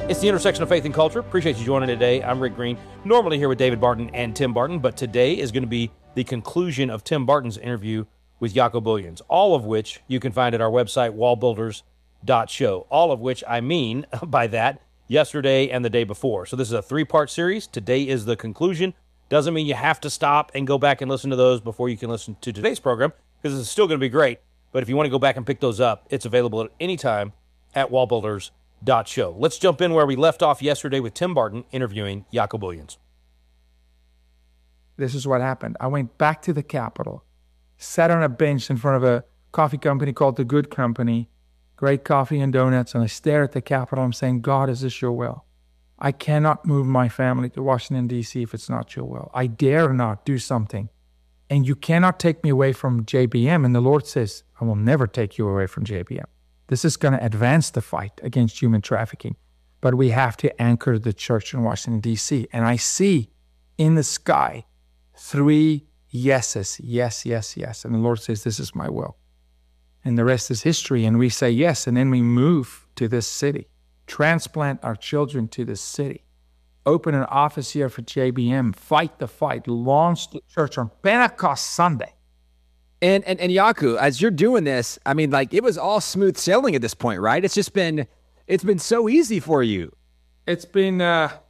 It's the intersection of faith and culture. Appreciate you joining today. I'm Rick Green, normally here with David Barton and Tim Barton, but today is going to be the conclusion of Tim Barton's interview with Jaco Booyens, all of which you can find at our website, wallbuilders.show. All of which I mean by that, yesterday and the day before. So this is a three-part series. Today is the conclusion. Doesn't mean you have to stop and go back and listen to those before you can listen to today's program, because it's still going to be great. But if you want to go back and pick those up, it's available at any time at wallbuilders.show. Let's jump in where we left off yesterday with Tim Barton interviewing Jaco Booyens. This is what happened. I went back to the Capitol, sat on a bench in front of a coffee company called The Good Company, great coffee and donuts, and I stare at the Capitol. I'm saying, God, is this your will? I cannot move my family to Washington, D.C. if it's not your will. I dare not do something. And you cannot take me away from JBM. And the Lord says, I will never take you away from JBM. This is going to advance the fight against human trafficking. But we have to anchor the church in Washington, D.C. And I see in the sky 3 yeses. Yes, yes, yes. And the Lord says, this is my will. And the rest is history. And we say yes. And then we move to this city, transplant our children to this city, open an office here for JBM, fight the fight, launch the church on Pentecost Sunday. And Jaco, as you're doing this, I mean, like, it was all smooth sailing at this point, right? It's been so easy for you. It's been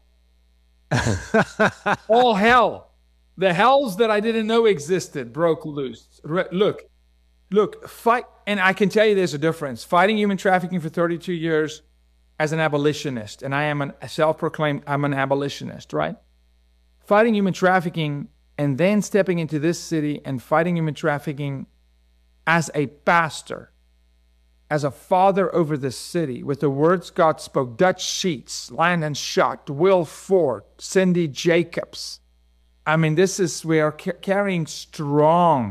all hell. The hells that I didn't know existed broke loose. Look, fight, and I can tell you there's a difference. Fighting human trafficking for 32 years as an abolitionist, and I am I'm an abolitionist, right? Fighting human trafficking and then stepping into this city and fighting human trafficking as a pastor, as a father over this city, with the words God spoke, Dutch Sheets, Landon Schacht, Will Ford, Cindy Jacobs. I mean, we are carrying strong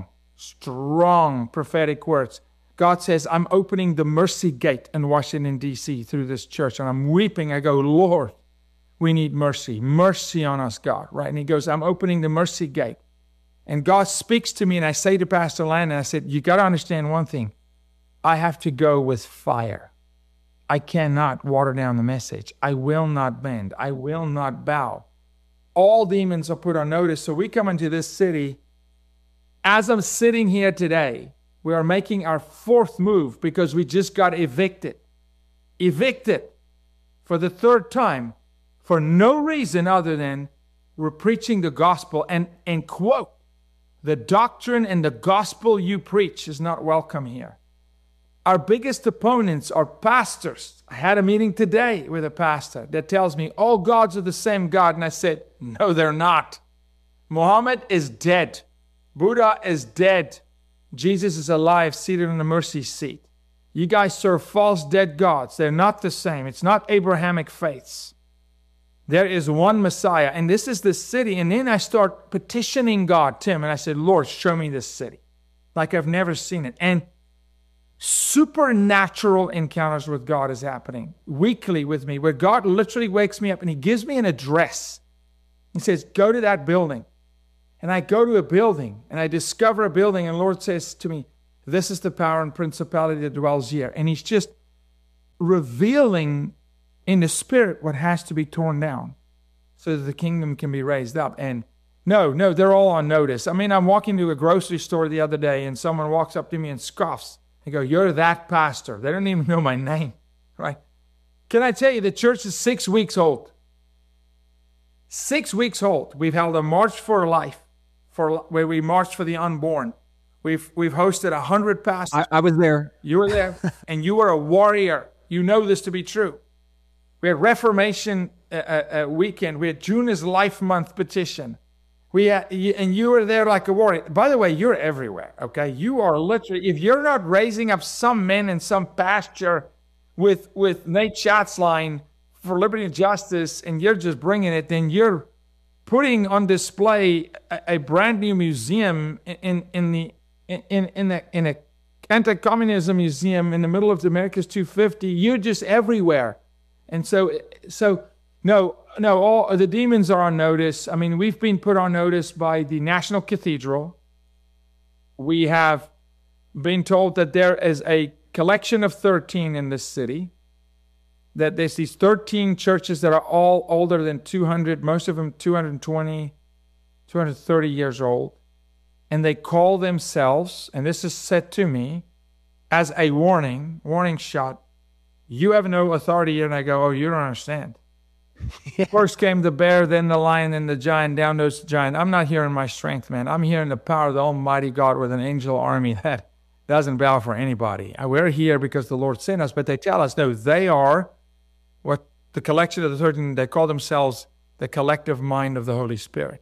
prophetic words. God says, I'm opening the mercy gate in Washington, D.C. through this church. And I'm weeping. I go, Lord, we need mercy. Mercy on us, God. Right? And he goes, I'm opening the mercy gate. And God speaks to me, and I say to Pastor Landon, I said, you got to understand one thing. I have to go with fire. I cannot water down the message. I will not bend. I will not bow. All demons are put on notice. So we come into this city. As I'm sitting here today, we are making our 4th move because we just got evicted. Evicted for the 3rd time for no reason other than we're preaching the gospel. And quote, the doctrine and the gospel you preach is not welcome here. Our biggest opponents are pastors. I had a meeting today with a pastor that tells me all gods are the same God. And I said, no, they're not. Muhammad is dead. Buddha is dead. Jesus is alive, seated on the mercy seat. You guys serve false dead gods. They're not the same. It's not Abrahamic faiths. There is one Messiah, and this is the city. And then I start petitioning God, Tim, and I said, Lord, show me this city like I've never seen it. And supernatural encounters with God is happening weekly with me, where God literally wakes me up and he gives me an address. He says, go to that building. And I go to a building, and I discover a building, and the Lord says to me, this is the power and principality that dwells here. And he's just revealing in the spirit what has to be torn down so that the kingdom can be raised up. And no, they're all on notice. I mean, I'm walking to a grocery store the other day, and someone walks up to me and scoffs. They go, you're that pastor. They don't even know my name, right? Can I tell you, the church is 6 weeks old. 6 weeks old. We've held a March for Life, where we marched for the unborn. We've hosted 100 pastors. I was there. You were there, and you were a warrior. You know this to be true. We had Reformation weekend. We had June is Life Month petition. And you were there like a warrior. By the way, you're everywhere, okay? You are literally, if you're not raising up some men in some pasture with Nate Schatzline for liberty and justice, and you're just bringing it, then you're putting on display a brand new museum in a anti-communism museum in the middle of the America's 250. You're just everywhere. And so no, all the demons are on notice. I mean, we've been put on notice by the National Cathedral. We have been told that there is a collection of 13 in this city. that there's these 13 churches that are all older than 200, most of them 220, 230 years old. And they call themselves, and this is said to me as a warning shot, you have no authority here. And I go, oh, you don't understand. First came the bear, then the lion, then the giant. Down goes the giant. I'm not here in my strength, man. I'm here in the power of the Almighty God with an angel army that doesn't bow for anybody. We're here because the Lord sent us, but they tell us, no, they are what the collection of the 13, they call themselves the collective mind of the Holy Spirit.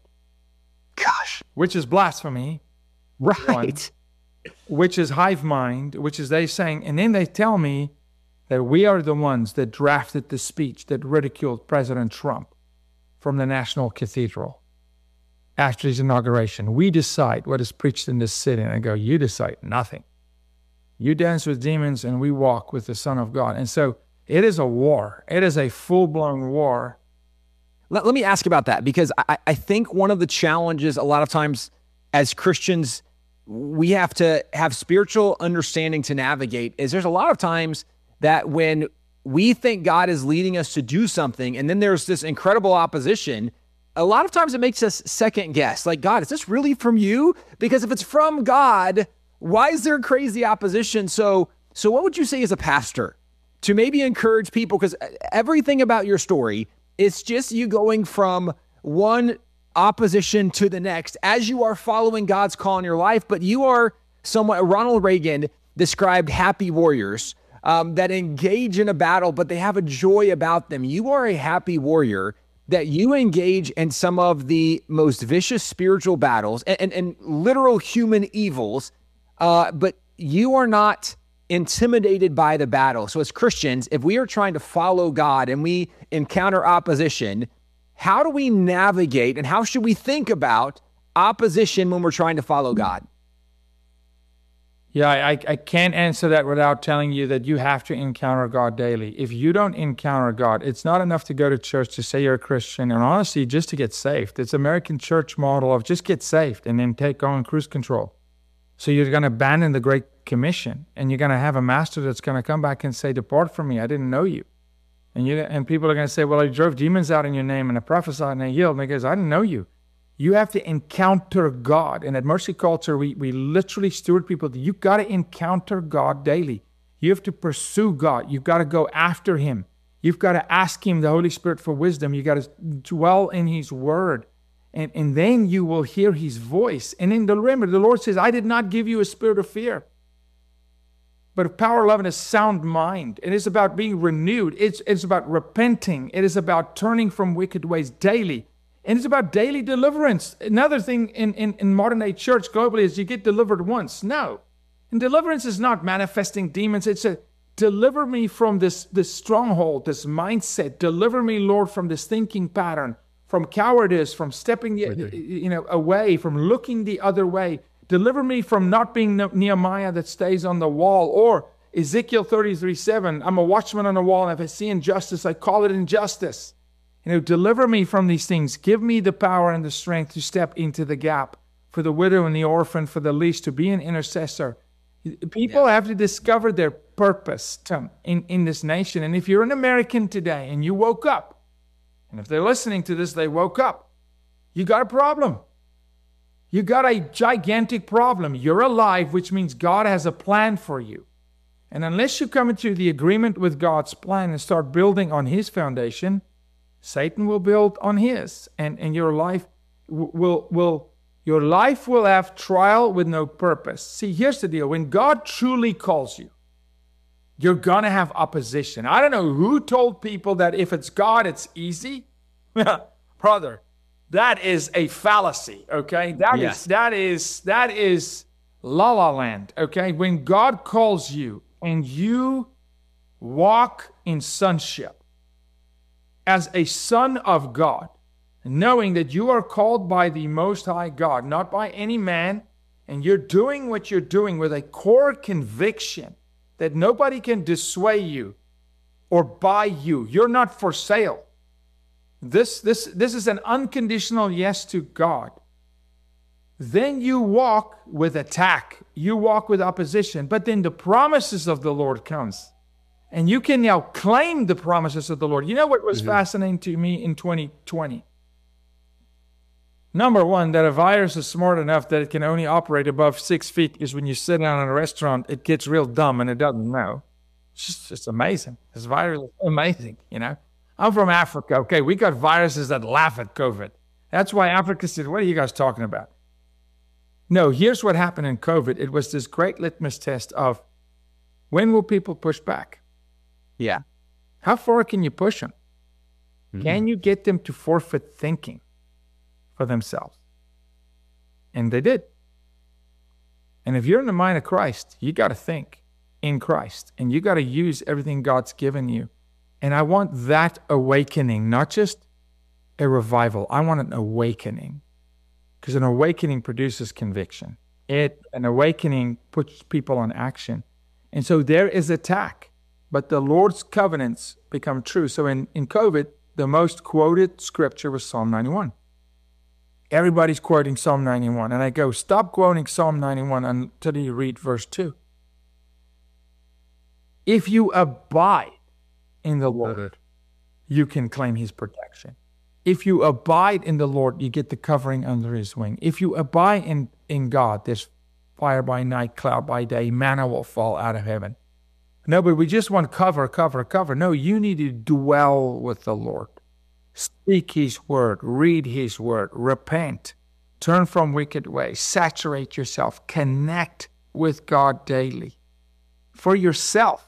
Gosh. Which is blasphemy. Right. Which is hive mind, which is they saying, and then they tell me that we are the ones that drafted the speech that ridiculed President Trump from the National Cathedral after his inauguration. We decide what is preached in this city. And I go, you decide nothing. You dance with demons and we walk with the Son of God. And so it is a war. It is a full-blown war. Let me ask about that, because I think one of the challenges a lot of times as Christians we have to have spiritual understanding to navigate is there's a lot of times that when we think God is leading us to do something and then there's this incredible opposition, a lot of times it makes us second guess. Like, God, is this really from you? Because if it's from God, why is there crazy opposition? So what would you say as a pastor to maybe encourage people? Because everything about your story is just you going from one opposition to the next as you are following God's call in your life. But you are somewhat, Ronald Reagan described happy warriors that engage in a battle, but they have a joy about them. You are a happy warrior that you engage in some of the most vicious spiritual battles and literal human evils, but you are not intimidated by the battle. So as Christians, if we are trying to follow God and we encounter opposition, how do we navigate and how should we think about opposition when we're trying to follow God? Yeah, I can't answer that without telling you that you have to encounter God daily. If you don't encounter God, it's not enough to go to church to say you're a Christian, and honestly, just to get saved. It's American church model of just get saved and then take on cruise control. So you're going to abandon the Great Commission, and you're going to have a master that's going to come back and say, depart from me, I didn't know you. And people are going to say, well, I drove demons out in your name, and I prophesied, and I healed. And he goes, I didn't know you. You have to encounter God. And at Mercy Culture, we literally steward people. You've got to encounter God daily. You have to pursue God. You've got to go after Him. You've got to ask Him, the Holy Spirit, for wisdom. You've got to dwell in His Word. And then you will hear His voice. And then remember, the Lord says, I did not give you a spirit of fear, but of power, love, and a sound mind. It is about being renewed. It's about repenting. It is about turning from wicked ways daily. And it's about daily deliverance. Another thing in modern day church globally is you get delivered once. No. And deliverance is not manifesting demons. It's a deliver me from this stronghold, this mindset. Deliver me, Lord, from this thinking pattern, from cowardice, from stepping away, from looking the other way. Deliver me from not being Nehemiah that stays on the wall, or Ezekiel 33:7. I'm a watchman on the wall, and if I see injustice, I call it injustice. Deliver me from these things. Give me the power and the strength to step into the gap for the widow and the orphan, for the least, to be an intercessor. People have to discover their purpose in this nation. And if you're an American today and you woke up, and if they're listening to this, they woke up, you got a problem. You got a gigantic problem. You're alive, which means God has a plan for you. And unless you come into the agreement with God's plan and start building on His foundation, Satan will build on his, and your life will have trial with no purpose. See, here's the deal. When God truly calls you, you're going to have opposition. I don't know who told people that if it's God, it's easy. Brother, that is a fallacy, okay? That is la-la land, okay? When God calls you and you walk in sonship, as a son of God, knowing that you are called by the Most High God, not by any man, and you're doing what you're doing with a core conviction that nobody can dissuade you or buy you. You're not for sale. This is an unconditional yes to God. Then you walk with attack. You walk with opposition. But then the promises of the Lord comes. And you can now claim the promises of the Lord. You know what was fascinating to me in 2020? Number one, that a virus is smart enough that it can only operate above 6 feet, because when you sit down in a restaurant, it gets real dumb and it doesn't know. It's just amazing. This virus is amazing, you know. I'm from Africa. Okay, we got viruses that laugh at COVID. That's why Africa said, what are you guys talking about? No, here's what happened in COVID. It was this great litmus test of, when will people push back? Yeah. How far can you push them? Can you get them to forfeit thinking for themselves? And they did. And if you're in the mind of Christ, you got to think in Christ, and you got to use everything God's given you. And I want that awakening, not just a revival. I want an awakening, because an awakening produces conviction. An awakening puts people on action. And so there is attack, but the Lord's covenants become true. So in COVID, the most quoted scripture was Psalm 91. Everybody's quoting Psalm 91. And I go, stop quoting Psalm 91 until you read verse 2. If you abide in the Lord, you can claim his protection. If you abide in the Lord, you get the covering under his wing. If you abide in God, there's fire by night, cloud by day, manna will fall out of heaven. No, but we just want cover. No, you need to dwell with the Lord. Speak his word, read his word, repent, turn from wicked ways, saturate yourself, connect with God daily for yourself.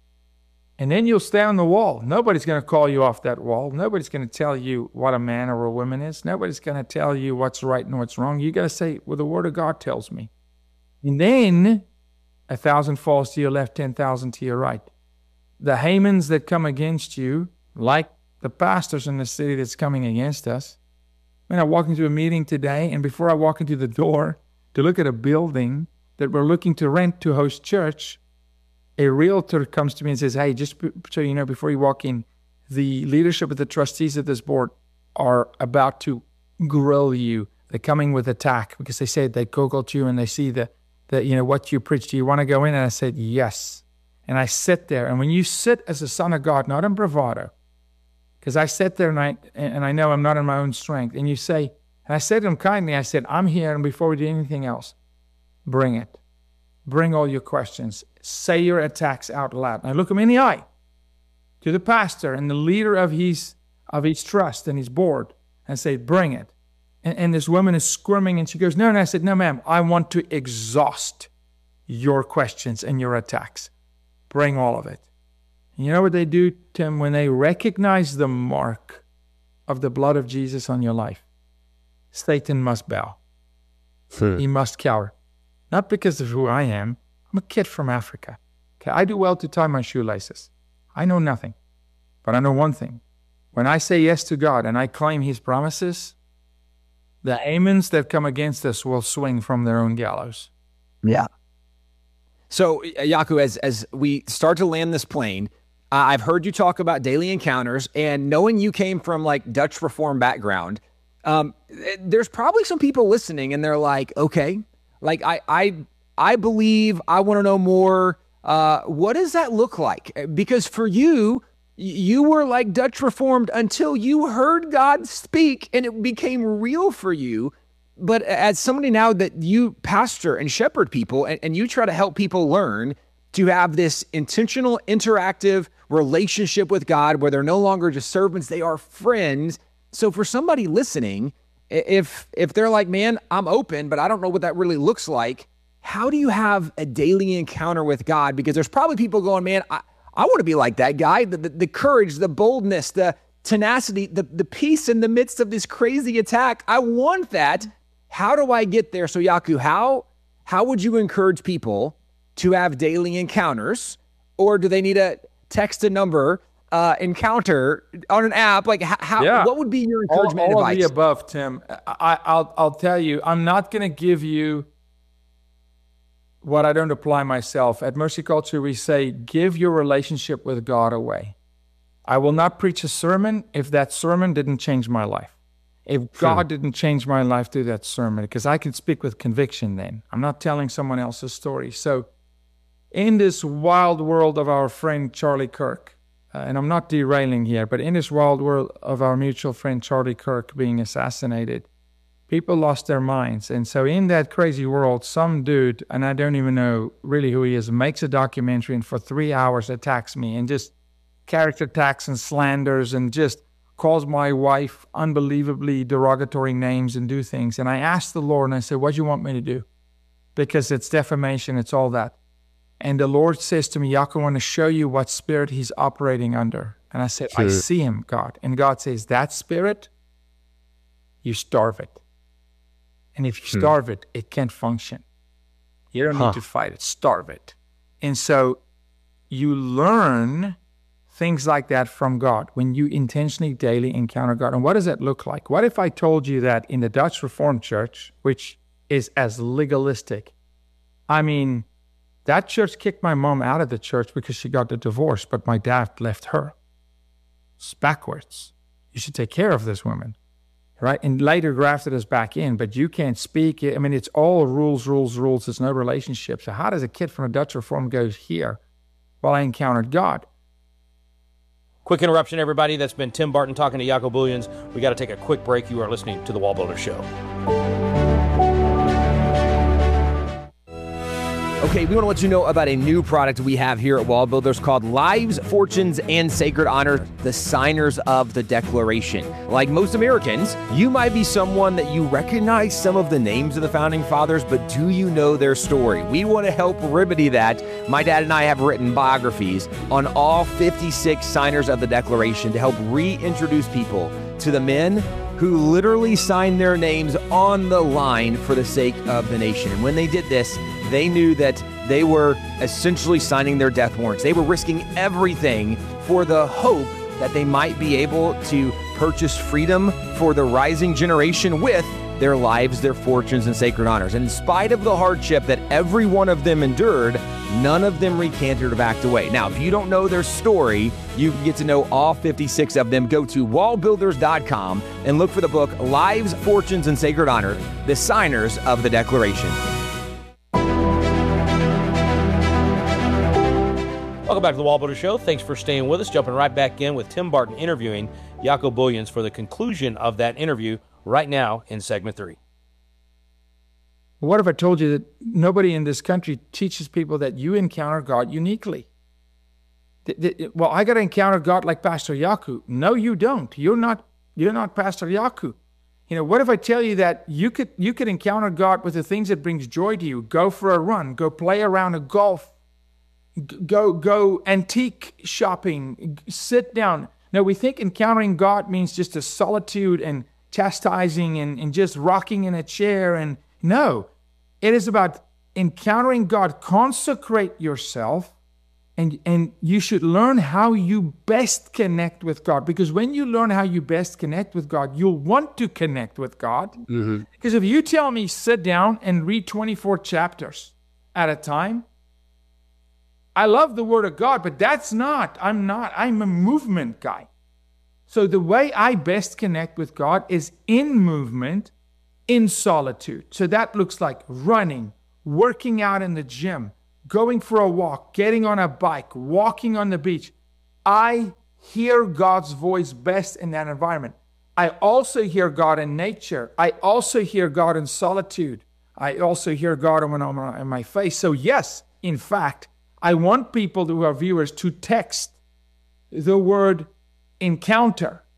And then you'll stay on the wall. Nobody's going to call you off that wall. Nobody's going to tell you what a man or a woman is. Nobody's going to tell you what's right and what's wrong. You got to say, well, the word of God tells me. And then 1,000 falls to your left, 10,000 to your right. The Hamans that come against you, like the pastors in the city that's coming against us. I walk into a meeting today, and before I walk into the door to look at a building that we're looking to rent to host church, a realtor comes to me and says, hey, just so you know, before you walk in, the leadership of the trustees of this board are about to grill you. They're coming with attack, because they said they Googled you and they see the what you preach. Do you want to go in? And I said, yes. And I sit there. And when you sit as a son of God, not in bravado, because I sit there and I know I'm not in my own strength. And you say, and I said to him kindly, I said, I'm here, and before we do anything else, bring it. Bring all your questions. Say your attacks out loud. And I look him in the eye, to the pastor and the leader of his trust and his board, and say, bring it. And this woman is squirming, and she goes, no. And I said, no, ma'am, I want to exhaust your questions and your attacks. Bring all of it. And you know what they do, Tim? When they recognize the mark of the blood of Jesus on your life, Satan must bow. He must cower. Not because of who I am. I'm a kid from Africa. Okay, I do well to tie my shoelaces. I know nothing. But I know one thing. When I say yes to God and I claim his promises, the Hamans that come against us will swing from their own gallows. Yeah. So, Jaco, as we start to land this plane, I've heard you talk about daily encounters, and knowing you came from like Dutch Reform background, there's probably some people listening, and they're like, okay, like I believe, I want to know more. What does that look like? Because for you were like Dutch Reformed until you heard God speak and it became real for you. But as somebody now that you pastor and shepherd people, and you try to help people learn to have this intentional, interactive relationship with God where they're no longer just servants, they are friends. So for somebody listening, if they're like, man, I'm open, but I don't know what that really looks like, how do you have a daily encounter with God? Because there's probably people going, man, I want to be like that guy. The courage, the boldness, the tenacity, the peace in the midst of this crazy attack. I want that. How do I get there? So Jaco, how would you encourage people to have daily encounters? Or do they need a text a number encounter on an app? Like what would be your encouragement all advice? All of the above, Tim. I'll tell you, I'm not going to give you what I don't apply myself. At Mercy Culture, we say, give your relationship with God away. I will not preach a sermon if that sermon didn't change my life. If God didn't change my life through that sermon, because I can speak with conviction then. I'm not telling someone else's story. So in this wild world of our friend Charlie Kirk, and I'm not derailing here, but in this wild world of our mutual friend Charlie Kirk being assassinated, people lost their minds. And so in that crazy world, some dude, and I don't even know really who he is, makes a documentary and for 3 hours attacks me and just character attacks and slanders and just calls my wife unbelievably derogatory names and do things. And I asked the Lord and I said, what do you want me to do? Because it's defamation, it's all that. And the Lord says to me, Yaakov, I want to show you what spirit he's operating under. And I said, I see him, God. And God says, that spirit, you starve it. And if you starve it, it can't function. You don't need to fight it. Starve it. And so you learn things like that from God when you intentionally daily encounter God. And what does that look like? What if I told you that in the Dutch Reformed Church, which is as legalistic, I mean, that church kicked my mom out of the church because she got the divorce, but my dad left her. It's backwards. You should take care of this woman. Right? And later grafted us back in, but you can't speak. I mean, it's all rules. There's no relationship. So how does a kid from a Dutch Reform go here? Well, I encountered God. Quick interruption, everybody. That's been Tim Barton talking to Jaco Booyens. We got to take a quick break. You are listening to The Wall Builder Show. Okay, we want to let you know about a new product we have here at Wall Builders called Lives, Fortunes, and Sacred Honor, the Signers of the Declaration. Like most Americans, you might be someone that you recognize some of the names of the Founding Fathers, but do you know their story? We want to help remedy that. My dad and I have written biographies on all 56 signers of the Declaration to help reintroduce people to the men who literally signed their names on the line for the sake of the nation. And when they did this, they knew that they were essentially signing their death warrants. They were risking everything for the hope that they might be able to purchase freedom for the rising generation with their lives, their fortunes, and sacred honors. And in spite of the hardship that every one of them endured, none of them recanted or backed away. Now, if you don't know their story, you can get to know all 56 of them. Go to wallbuilders.com and look for the book, Lives, Fortunes, and Sacred Honor, the Signers of the Declaration. Welcome back to the Wall Builder Show. Thanks for staying with us. Jumping right back in with Tim Barton interviewing Jaco Booyens for the conclusion of that interview right now in segment 3. What if I told you that nobody in this country teaches people that you encounter God uniquely? Well, I got to encounter God like Pastor Jaco. No, you don't. You're not Pastor Jaco. You know, what if I tell you that you could encounter God with the things that brings joy to you? Go for a run. Go play around a golf. Go antique shopping, sit down. No, we think encountering God means just a solitude and chastising and just rocking in a chair. And no, it is about encountering God. Consecrate yourself, and you should learn how you best connect with God. Because when you learn how you best connect with God, you'll want to connect with God. Mm-hmm. Because if you tell me sit down and read 24 chapters at a time, I love the Word of God, but I'm a movement guy. So the way I best connect with God is in movement, in solitude. So that looks like running, working out in the gym, going for a walk, getting on a bike, walking on the beach. I hear God's voice best in that environment. I also hear God in nature. I also hear God in solitude. I also hear God when I'm in my face. So yes, in fact, I want people who are viewers to text the word encounter